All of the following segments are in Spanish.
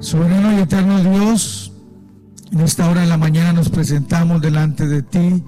Soberano y eterno Dios, en esta hora de la mañana nos presentamos delante de ti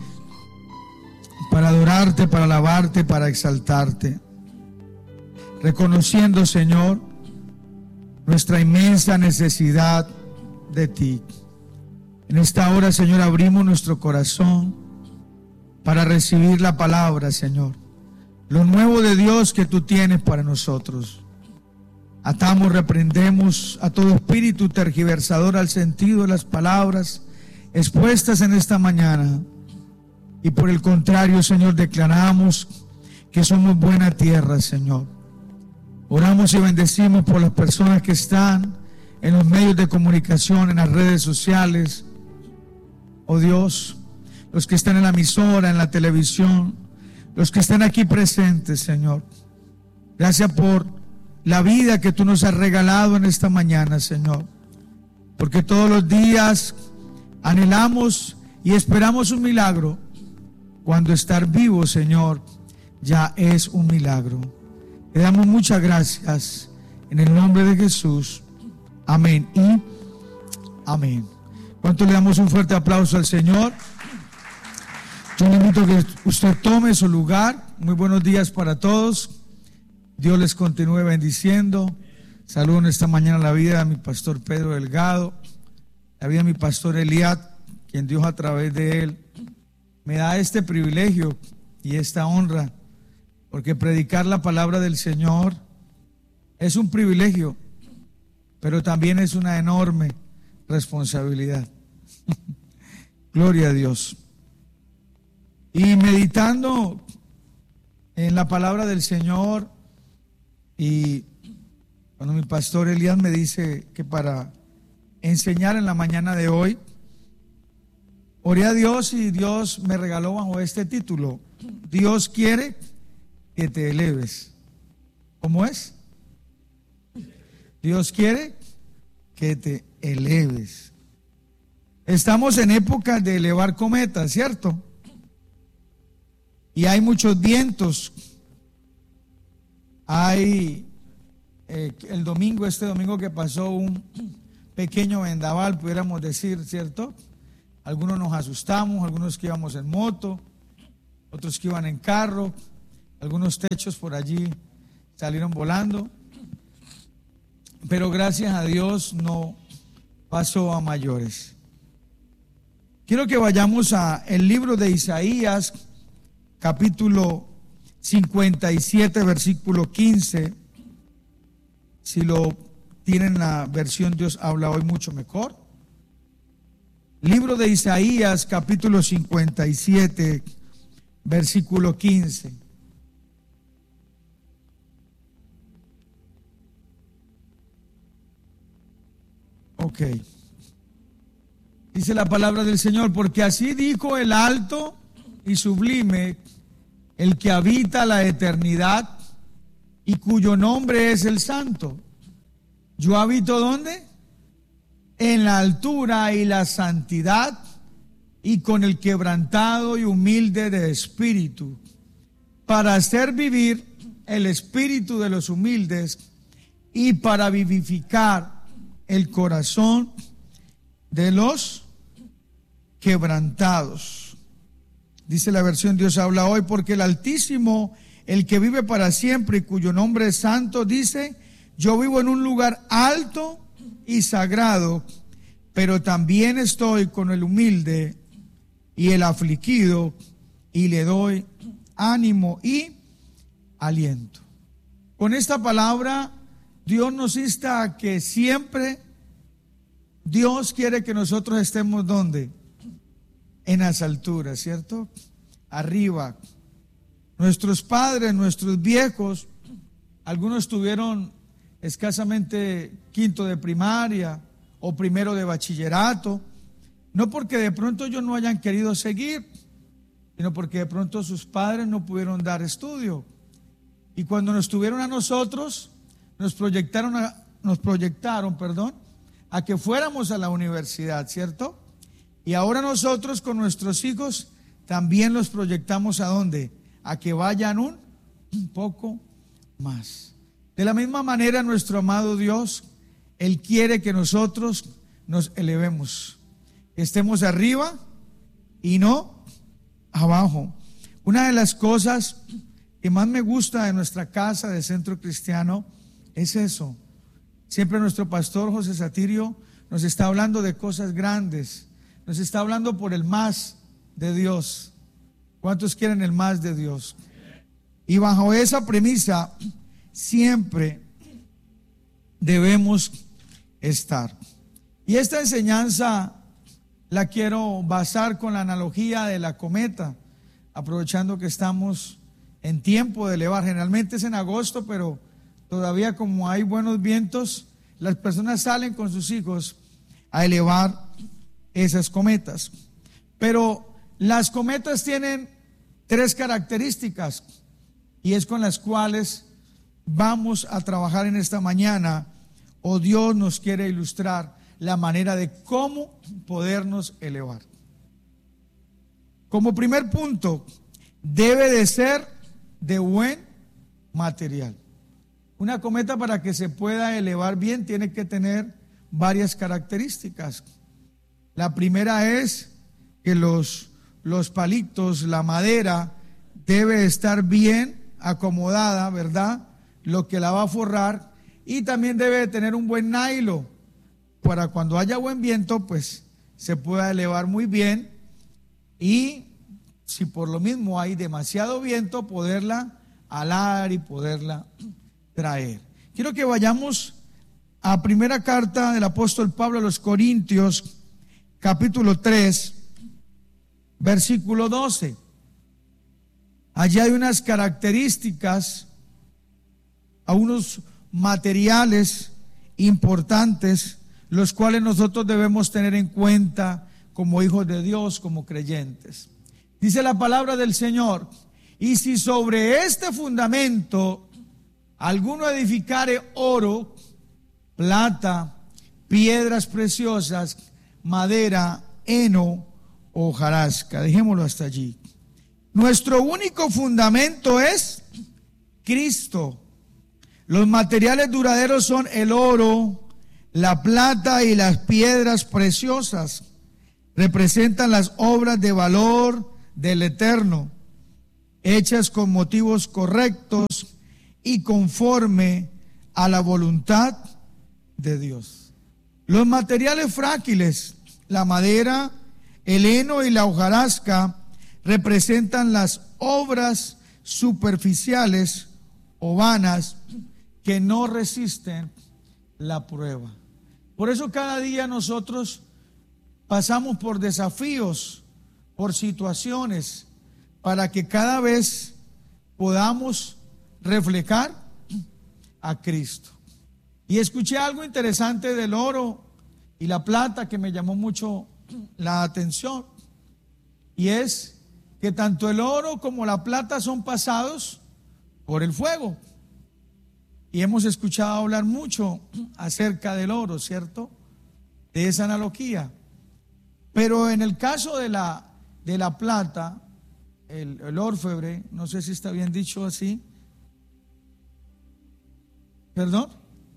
para adorarte, para alabarte, para exaltarte, reconociendo, Señor, nuestra inmensa necesidad de ti. En esta hora, Señor, abrimos nuestro corazón para recibir la palabra, Señor, lo nuevo de Dios que tú tienes para nosotros. Atamos, reprendemos a todo espíritu tergiversador al sentido de las palabras expuestas en esta mañana. Y por el contrario, Señor, declaramos que somos buena tierra, Señor. Oramos y bendecimos por las personas que están en los medios de comunicación, en las redes sociales. Oh Dios, los que están en la emisora, en la televisión, los que están aquí presentes, Señor. Gracias por la vida que tú nos has regalado en esta mañana, Señor, porque todos los días anhelamos y esperamos un milagro, cuando estar vivo, Señor, ya es un milagro. Le damos muchas gracias en el nombre de Jesús. Amén y amén. ¿Cuánto le damos un fuerte aplauso al Señor? Yo le invito a que usted tome su lugar. Muy buenos días para todos. Dios les continúe bendiciendo. Saludo en esta mañana la vida de mi pastor Pedro Delgado, la vida de mi pastor Eliad, quien Dios a través de él me da este privilegio y esta honra, porque predicar la palabra del Señor es un privilegio, pero también es una enorme responsabilidad. Gloria a Dios. Y meditando en la palabra del Señor, y cuando mi pastor Elías me dice que para enseñar en la mañana de hoy, oré a Dios y Dios me regaló bajo este título: Dios quiere que te eleves. ¿Cómo es? Dios quiere que te eleves. Estamos en época de elevar cometas, ¿cierto? Y hay muchos vientos. Hay este domingo que pasó, un pequeño vendaval, pudiéramos decir, ¿cierto? Algunos nos asustamos, algunos que íbamos en moto, otros que iban en carro, algunos techos por allí salieron volando, pero gracias a Dios no pasó a mayores. Quiero que vayamos a el libro de Isaías, capítulo 57, versículo 15. Si lo tienen la versión Dios habla hoy, mucho mejor. Libro de Isaías, capítulo 57, versículo 15. Ok. Dice la palabra del Señor: porque así dijo el alto y sublime, el que habita la eternidad y cuyo nombre es el Santo. Yo habito ¿dónde? En la altura y la santidad, y con el quebrantado y humilde de espíritu, para hacer vivir el espíritu de los humildes y para vivificar el corazón de los quebrantados. Dice la versión Dios habla hoy: porque el Altísimo, el que vive para siempre y cuyo nombre es Santo, dice: yo vivo en un lugar alto y sagrado, pero también estoy con el humilde y el afligido, y le doy ánimo y aliento. Con esta palabra Dios nos insta a que siempre Dios quiere que nosotros estemos ¿dónde? En las alturas, ¿cierto? Arriba. Nuestros padres, nuestros viejos, algunos tuvieron escasamente quinto de primaria o primero de bachillerato, no porque de pronto ellos no hayan querido seguir, sino porque de pronto sus padres no pudieron dar estudio. Y cuando nos tuvieron a nosotros, nos proyectaron a que fuéramos a la universidad, ¿cierto? Y ahora nosotros con nuestros hijos también los proyectamos ¿a dónde? A que vayan un poco más. De la misma manera, nuestro amado Dios Él quiere que nosotros nos elevemos, que estemos arriba y no abajo. Una de las cosas que más me gusta de nuestra casa de Centro Cristiano es eso. Siempre nuestro pastor José Satirio nos está hablando de cosas grandes, nos está hablando por el más de Dios. ¿Cuántos quieren el más de Dios? Y bajo esa premisa siempre debemos estar. Y esta enseñanza la quiero basar con la analogía de la cometa, aprovechando que estamos en tiempo de elevar. Generalmente es en agosto, pero todavía como hay buenos vientos, las personas salen con sus hijos a elevar esas cometas. Pero las cometas tienen 3 características y es con las cuales vamos a trabajar en esta mañana, o Dios nos quiere ilustrar la manera de cómo podernos elevar. Como primer punto, debe de ser de buen material. Una cometa, para que se pueda elevar bien, tiene que tener varias características. La primera es que los palitos, la madera, debe estar bien acomodada, ¿verdad? Lo que la va a forrar, y también debe de tener un buen nylon para cuando haya buen viento, pues se pueda elevar muy bien, y si por lo mismo hay demasiado viento, poderla alar y poderla traer. Quiero que vayamos a primera carta del apóstol Pablo a los Corintios, capítulo 3, versículo 12. Allí hay unas características, a unos materiales importantes, los cuales nosotros debemos tener en cuenta como hijos de Dios, como creyentes. Dice la palabra del Señor: y si sobre este fundamento alguno edificare oro, plata, piedras preciosas, madera, heno o hojarasca. Dejémoslo hasta allí. Nuestro único fundamento es Cristo. Los materiales duraderos son el oro, la plata y las piedras preciosas. Representan las obras de valor del Eterno, hechas con motivos correctos y conforme a la voluntad de Dios. Los materiales frágiles, la madera, el heno y la hojarasca, representan las obras superficiales o vanas que no resisten la prueba. Por eso cada día nosotros pasamos por desafíos, por situaciones, para que cada vez podamos reflejar a Cristo. Y escuché algo interesante del oro y la plata que me llamó mucho la atención, y es que tanto el oro como la plata son pasados por el fuego. Y hemos escuchado hablar mucho acerca del oro, ¿cierto? De esa analogía. Pero en el caso de la plata, el orfebre, no sé si está bien dicho así. ¿Perdón?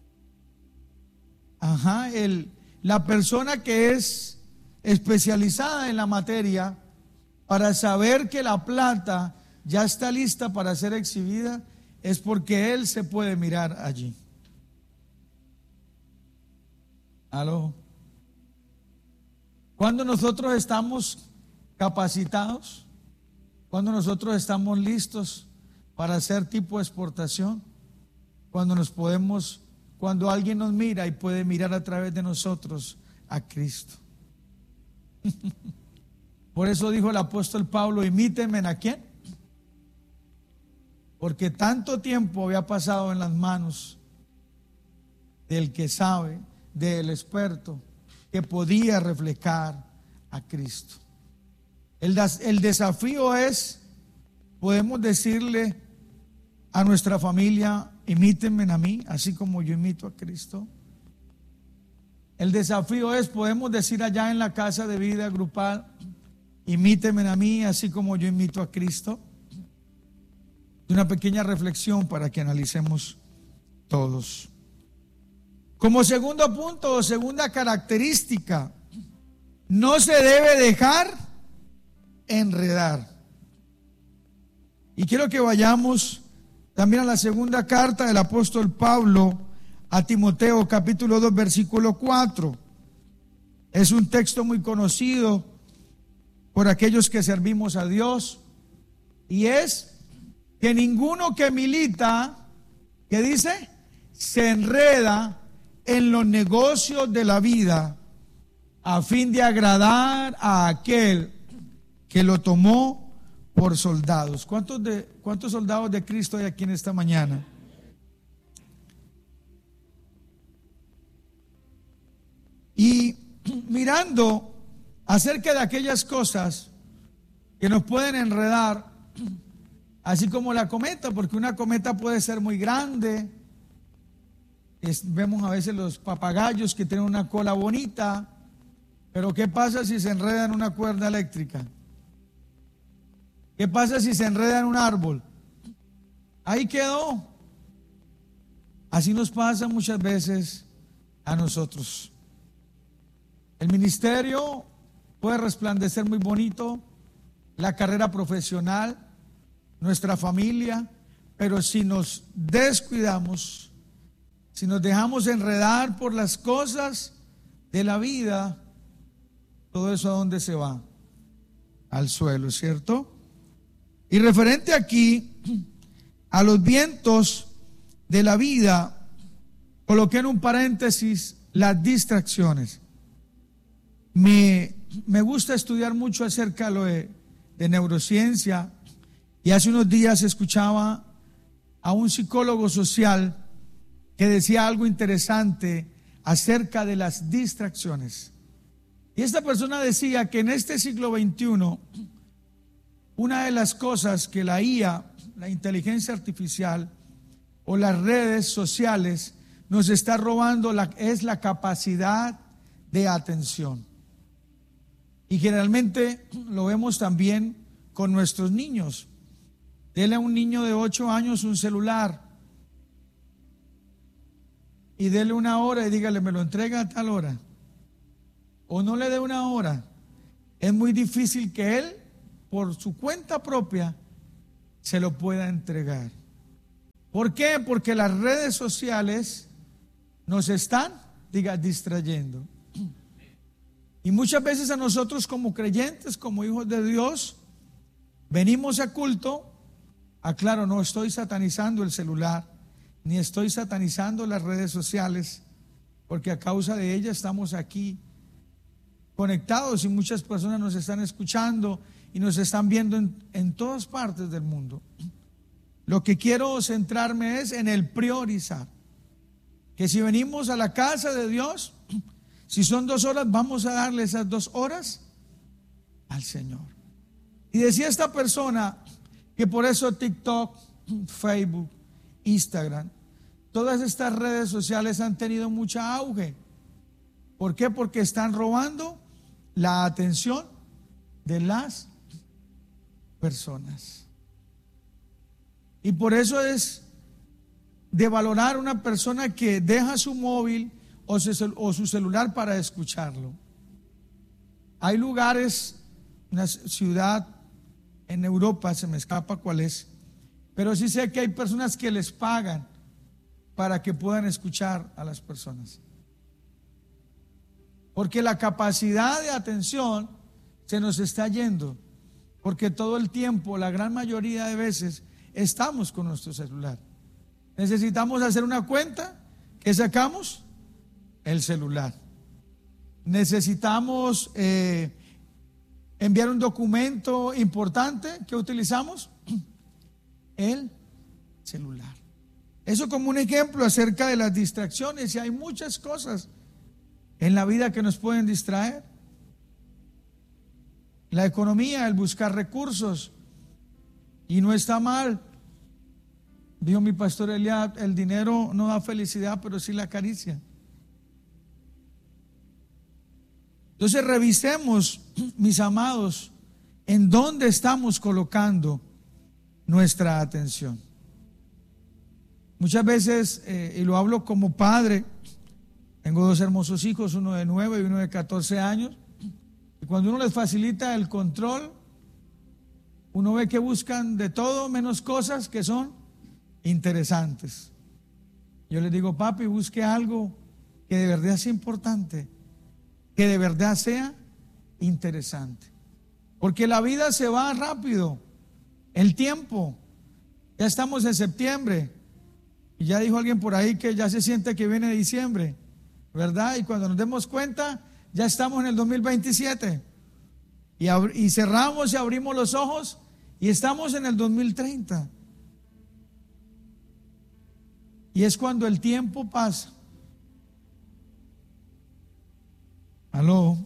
Ajá, la persona que es especializada en la materia, para saber que la plata ya está lista para ser exhibida, es porque él se puede mirar allí. ¿Aló? Cuando nosotros estamos capacitados, cuando nosotros estamos listos para hacer tipo de exportación, cuando alguien nos mira y puede mirar a través de nosotros a Cristo. Por eso dijo el apóstol Pablo: imítenme, ¿a quién? Porque tanto tiempo había pasado en las manos del que sabe, del experto, que podía reflejar a Cristo. El desafío es, podemos decirle a nuestra familia: imítenme a mí, así como yo imito a Cristo. El desafío es, podemos decir allá en la casa de vida grupal: imítenme a mí, así como yo imito a Cristo. Una pequeña reflexión para que analicemos todos. Como segundo punto o segunda característica, no se debe dejar enredar. Y quiero que vayamos también a la segunda carta del apóstol Pablo a Timoteo, capítulo 2, versículo 4. Es un texto muy conocido por aquellos que servimos a Dios, y es que ninguno que milita, ¿qué dice? Se enreda en los negocios de la vida a fin de agradar a aquel que lo tomó por soldados. ¿Cuántos soldados de Cristo hay aquí en esta mañana? Y mirando acerca de aquellas cosas que nos pueden enredar, así como la cometa, porque una cometa puede ser muy grande. Vemos a veces los papagayos que tienen una cola bonita, pero ¿qué pasa si se enreda en una cuerda eléctrica? ¿Qué pasa si se enreda en un árbol? Ahí quedó. Así nos pasa muchas veces a nosotros. El ministerio puede resplandecer muy bonito, la carrera profesional, nuestra familia, pero si nos descuidamos, si nos dejamos enredar por las cosas de la vida, todo eso ¿a dónde se va? Al suelo, ¿cierto? Y referente aquí a los vientos de la vida, coloqué en un paréntesis las distracciones. Me gusta estudiar mucho acerca de neurociencia, y hace unos días escuchaba a un psicólogo social que decía algo interesante acerca de las distracciones. Y esta persona decía que en este siglo XXI, una de las cosas que la IA, la inteligencia artificial o las redes sociales nos está robando es la capacidad de atención. Y generalmente lo vemos también con nuestros niños. Dele a un niño de 8 años un celular y dele una hora y dígale, me lo entrega a tal hora. O no le dé una hora. Es muy difícil que él, por su cuenta propia, se lo pueda entregar. ¿Por qué? Porque las redes sociales nos están, distrayendo. Y muchas veces a nosotros como creyentes, como hijos de Dios, venimos a culto. Aclaro, no estoy satanizando el celular, ni estoy satanizando las redes sociales, porque a causa de ellas estamos aquí conectados y muchas personas nos están escuchando y nos están viendo en todas partes del mundo. Lo que quiero centrarme es en el priorizar. Que si venimos a la casa de Dios, si son 2 horas, vamos a darle esas 2 horas al Señor. Y decía esta persona que por eso TikTok, Facebook, Instagram, todas estas redes sociales han tenido mucha auge. ¿Por qué? Porque están robando la atención de las personas. Y por eso es de valorar una persona que deja su móvil o su celular para escucharlo. Hay lugares, una ciudad en Europa, se me escapa cuál es, pero sí sé que hay personas que les pagan para que puedan escuchar a las personas. Porque la capacidad de atención se nos está yendo, porque todo el tiempo, la gran mayoría de veces, estamos con nuestro celular. Necesitamos hacer una cuenta, ¿qué sacamos? El celular. Necesitamos enviar un documento importante, ¿qué utilizamos? El celular. Eso como un ejemplo acerca de las distracciones, y hay muchas cosas en la vida que nos pueden distraer. La economía, el buscar recursos, y no está mal. Dijo mi pastor Eliab, el dinero no da felicidad, pero sí la acaricia. Entonces revisemos, mis amados, en dónde estamos colocando nuestra atención. Muchas veces, y lo hablo como padre, Tengo 2 hermosos hijos, uno de 9 y uno de 14 años. Y cuando uno les facilita el control, uno ve que buscan de todo menos cosas que son interesantes. Yo les digo, papi, busque algo que de verdad sea importante, que de verdad sea interesante. Porque la vida se va rápido, el tiempo. Ya estamos en septiembre y ya dijo alguien por ahí que ya se siente que viene diciembre, ¿verdad? Y cuando nos demos cuenta, ya estamos en el 2027 y cerramos y abrimos los ojos y estamos en el 2030. Y es cuando el tiempo pasa. Aló.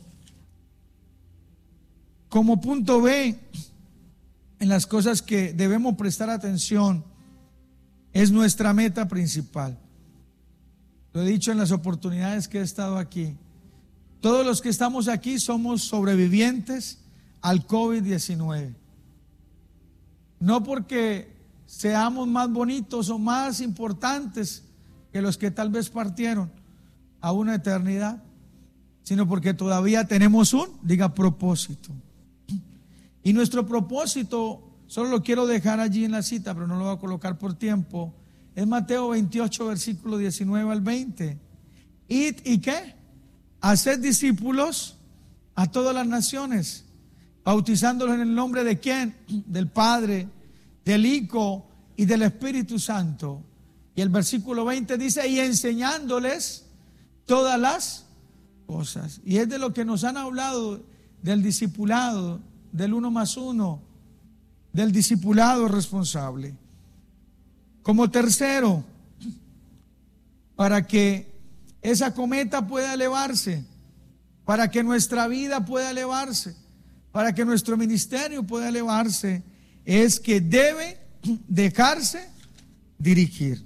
Como punto B, en las cosas que debemos prestar atención, es nuestra meta principal. Lo he dicho en las oportunidades que he estado aquí. Todos los que estamos aquí somos sobrevivientes al COVID-19. No porque seamos más bonitos o más importantes que los que tal vez partieron a una eternidad, sino porque todavía tenemos diga propósito. Y nuestro propósito, solo lo quiero dejar allí en la cita, pero no lo voy a colocar por tiempo, es Mateo 28, versículo 19 al 20. Id y ¿qué? Haced discípulos a todas las naciones, bautizándolos en el nombre de ¿quién? Del Padre, del Hijo y del Espíritu Santo. Y el versículo 20 dice, y enseñándoles todas las cosas. Y es de lo que nos han hablado, del discipulado, del 1+1, del discipulado responsable. Como tercero, para que esa cometa pueda elevarse, para que nuestra vida pueda elevarse, para que nuestro ministerio pueda elevarse, es que debe dejarse dirigir.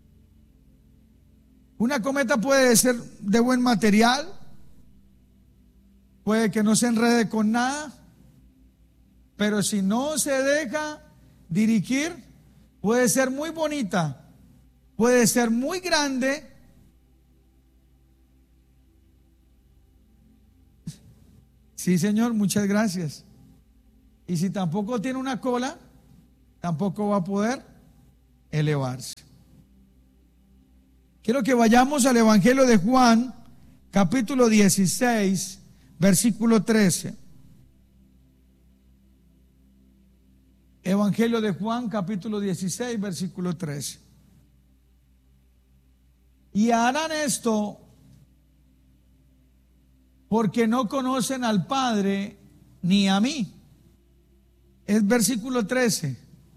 Una cometa puede ser de buen material, puede que no se enrede con nada, pero si no se deja dirigir, puede ser muy bonita, puede ser muy grande, sí, señor, muchas gracias. Y si tampoco tiene una cola, tampoco va a poder elevarse. Quiero que vayamos al Evangelio de Juan, capítulo 16, versículo 13. Evangelio de Juan, capítulo 16, versículo 13. Y harán esto porque no conocen al Padre ni a mí. Es versículo 13.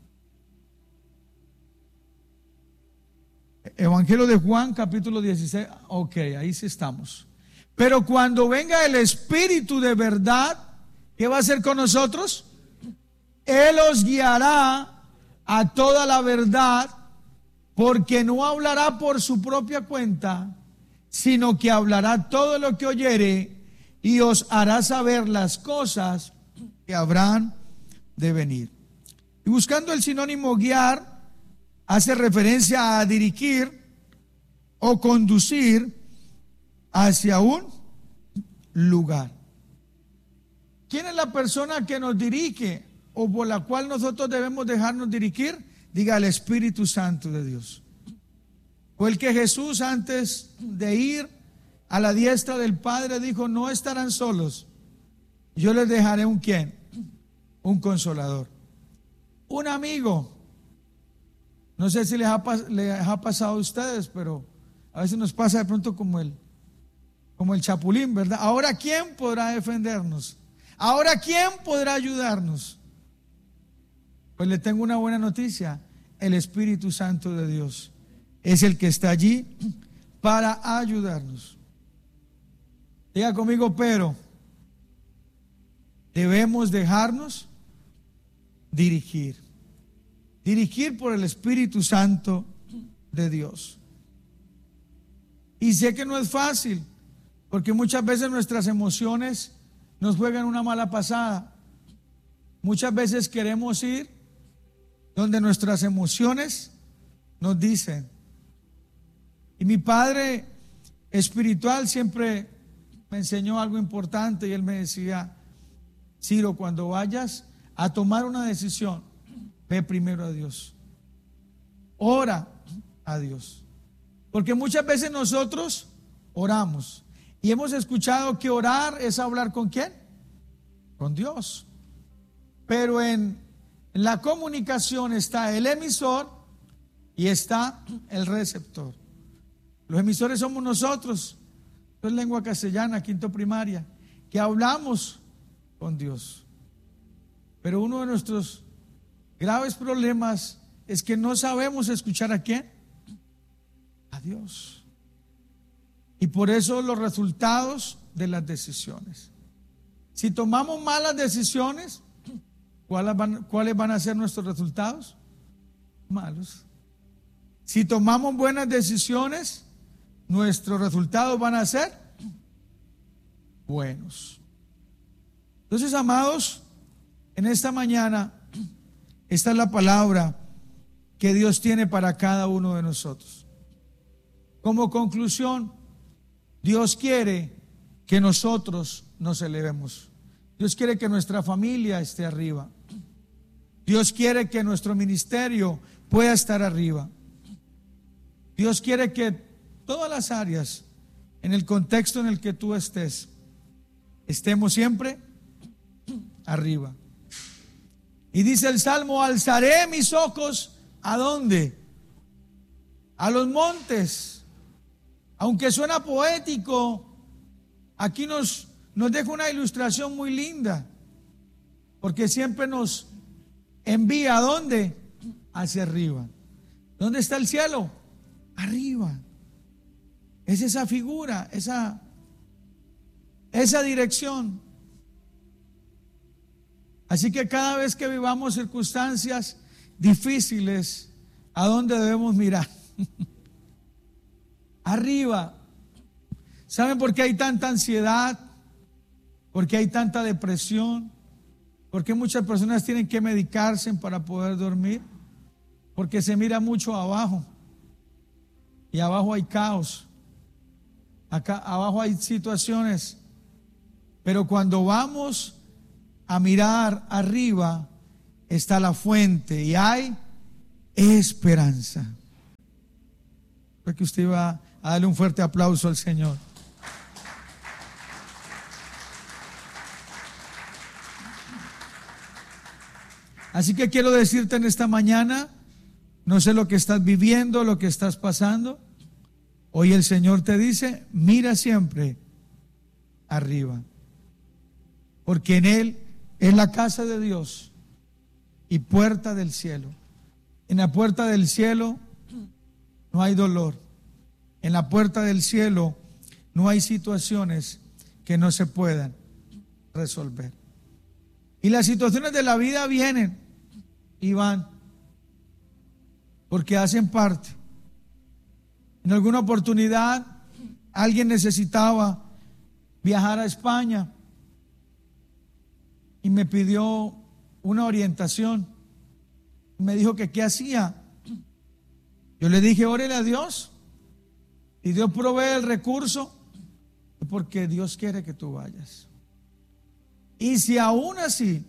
Evangelio de Juan, capítulo 16. Ok, ahí sí estamos. Pero cuando venga el Espíritu de verdad, ¿qué va a hacer con nosotros? Él os guiará a toda la verdad, porque no hablará por su propia cuenta, sino que hablará todo lo que oyere y os hará saber las cosas que habrán de venir. Y buscando el sinónimo guiar, hace referencia a dirigir o conducir hacia un lugar. ¿Quién es la persona que nos dirige o por la cual nosotros debemos dejarnos dirigir? Diga, el Espíritu Santo de Dios. Fue el que Jesús, antes de ir a la diestra del Padre, dijo, no estarán solos, yo les dejaré un ¿quién? Un consolador, un amigo. No sé si les ha pasado a ustedes, pero a veces nos pasa de pronto como el chapulín, ¿verdad? Ahora, ¿quién podrá defendernos? Ahora, ¿quién podrá ayudarnos? Pues le tengo una buena noticia. El Espíritu Santo de Dios es el que está allí para ayudarnos. Diga conmigo, pero debemos dejarnos dirigir por el Espíritu Santo de Dios. Y sé que no es fácil, porque muchas veces nuestras emociones nos juegan una mala pasada. Muchas veces queremos ir donde nuestras emociones nos dicen. Y mi padre espiritual siempre me enseñó algo importante, y él me decía: Ciro, cuando vayas a tomar una decisión, ve primero a Dios, ora a Dios, porque muchas veces nosotros oramos y hemos escuchado que orar es hablar ¿con quién? Con Dios. Pero en la comunicación está el emisor y está el receptor. Los emisores somos nosotros. Esto es lengua castellana, quinto primaria, que hablamos con Dios. Pero uno de nuestros graves problemas es que no sabemos escuchar ¿a quién? A Dios. Y por eso los resultados de las decisiones. Si tomamos malas decisiones, ¿cuáles van a ser nuestros resultados? Malos. Si tomamos buenas decisiones, nuestros resultados van a ser buenos. Entonces, amados, en esta mañana, esta es la palabra que Dios tiene para cada uno de nosotros. Como conclusión, Dios quiere que nosotros nos elevemos. Dios quiere que nuestra familia esté arriba. Dios quiere que nuestro ministerio pueda estar arriba. Dios quiere que todas las áreas, en el contexto en el que tú estés, estemos siempre arriba. Y dice el Salmo: alzaré mis ojos ¿a dónde? A los montes. Aunque suena poético, aquí nos deja una ilustración muy linda, porque siempre nos envía ¿a dónde? Hacia arriba. ¿Dónde está el cielo? Arriba. Es esa figura, esa dirección. Así que cada vez que vivamos circunstancias difíciles, ¿a dónde debemos mirar? Arriba. ¿Saben por qué hay tanta ansiedad? ¿Por qué hay tanta depresión? ¿Por qué muchas personas tienen que medicarse para poder dormir? Porque se mira mucho abajo, y abajo hay caos, acá abajo hay situaciones, pero cuando vamos a mirar arriba está la fuente y hay esperanza. Creo que usted va a darle un fuerte aplauso al Señor. Así que quiero decirte en esta mañana, no sé lo que estás viviendo, lo que estás pasando. Hoy el Señor te dice: mira siempre arriba, porque en Él es la casa de Dios y puerta del cielo. En la puerta del cielo no hay dolor. En la puerta del cielo no hay situaciones que no se puedan resolver. Y las situaciones de la vida vienen y van, porque hacen parte. En alguna oportunidad alguien necesitaba viajar a España y me pidió una orientación. Me dijo que qué hacía. Yo le dije: órele a Dios, y Dios provee el recurso, porque Dios quiere que tú vayas. Y si aún así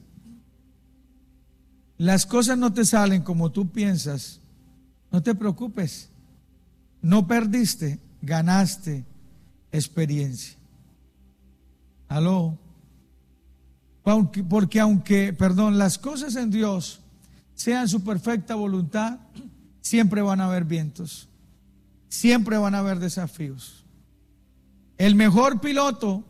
las cosas no te salen como tú piensas, no te preocupes. No perdiste, ganaste experiencia. Aló. Porque aunque las cosas en Dios sean su perfecta voluntad, siempre van a haber vientos, siempre van a haber desafíos. El mejor piloto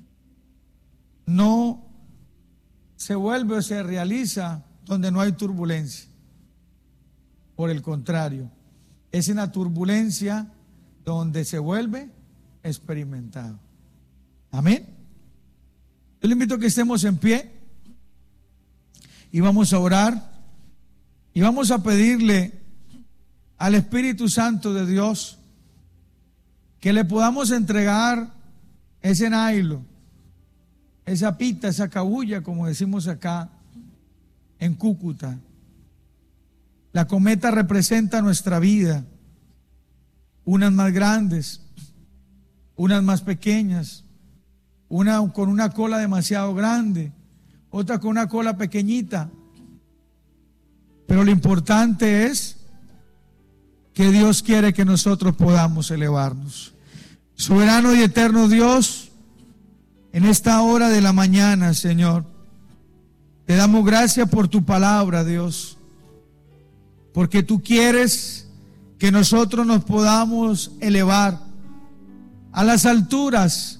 no se vuelve o se realiza donde no hay turbulencia. Por el contrario, es en la turbulencia donde se vuelve experimentado. Amén. Yo le invito a que estemos en pie y vamos a orar y vamos a pedirle al Espíritu Santo de Dios que le podamos entregar ese nailo, esa pita, esa cabulla, como decimos acá en Cúcuta. La cometa representa nuestra vida, unas más grandes, unas más pequeñas, una con una cola demasiado grande, otra con una cola pequeñita. Pero lo importante es que Dios quiere que nosotros podamos elevarnos. Soberano y eterno Dios, en esta hora de la mañana, Señor, te damos gracias por tu palabra, Dios, porque tú quieres que nosotros nos podamos elevar a las alturas.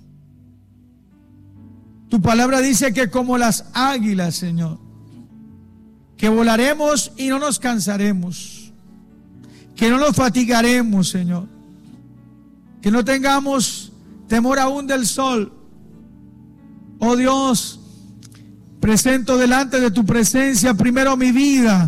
Tu palabra dice que como las águilas, Señor, que volaremos y no nos cansaremos, que no nos fatigaremos, Señor, que no tengamos temor aún del sol. Oh Dios, presento delante de tu presencia primero mi vida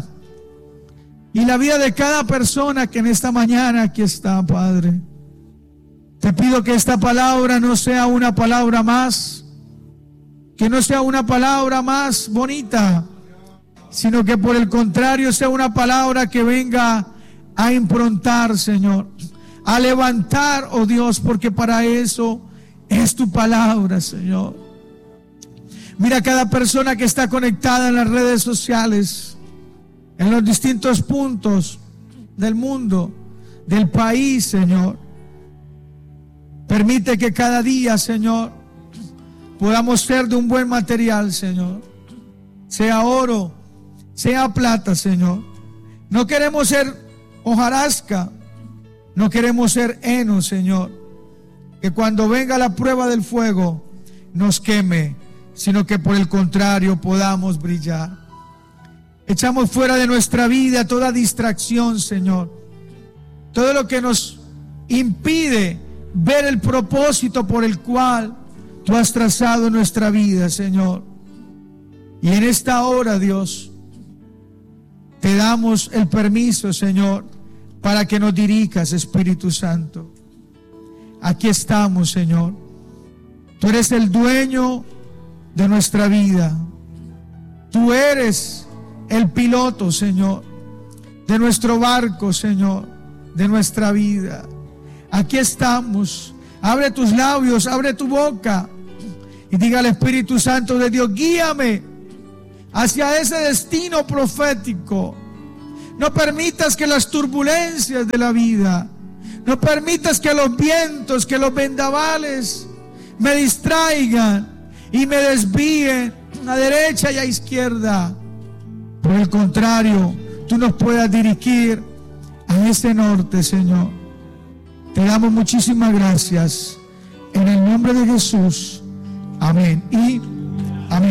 y la vida de cada persona que en esta mañana aquí está, Padre. Te pido que esta palabra no sea una palabra más, que no sea una palabra más bonita, sino que por el contrario sea una palabra que venga a improntar, Señor, a levantar, oh Dios, porque para eso es tu palabra, Señor. Mira cada persona que está conectada en las redes sociales, en los distintos puntos del mundo, del país, Señor. Permite que cada día, Señor, podamos ser de un buen material, Señor. Sea oro, sea plata, Señor. No queremos ser hojarasca, no queremos ser heno, Señor. Que cuando venga la prueba del fuego nos queme, sino que por el contrario podamos brillar. Echamos fuera de nuestra vida toda distracción, Señor. Todo lo que nos impide ver el propósito por el cual tú has trazado nuestra vida, Señor. Y en esta hora, Dios, te damos el permiso, Señor, para que nos dirijas, Espíritu Santo. Aquí estamos, Señor. Tú eres el dueño de nuestra vida. Tú eres el piloto, Señor, de nuestro barco, Señor, de nuestra vida. Aquí estamos. Abre tus labios, abre tu boca y diga al Espíritu Santo de Dios: guíame hacia ese destino profético. No permitas que las turbulencias de la vida, no permitas que los vientos, que los vendavales me distraigan y me desvíen a derecha y a izquierda. Por el contrario, tú nos puedas dirigir a ese norte, Señor. Te damos muchísimas gracias en el nombre de Jesús. Amén. Y